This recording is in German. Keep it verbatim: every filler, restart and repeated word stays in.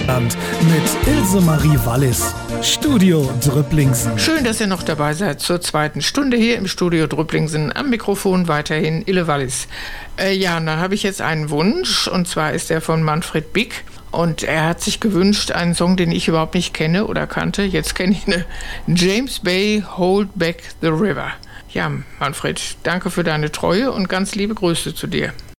mit Ilse Marie Wallis. Studio Drüpplingsen. Schön, dass ihr noch dabei seid zur zweiten Stunde hier im Studio Drüpplingsen. Am Mikrofon weiterhin Ille Wallis. Äh, ja, und dann habe ich jetzt einen Wunsch, und zwar ist der von Manfred Bick. Und er hat sich gewünscht, einen Song, den ich überhaupt nicht kenne oder kannte. Jetzt kenne ich eine James Bay, Hold Back the River. Ja, Manfred, danke für deine Treue und ganz liebe Grüße zu dir.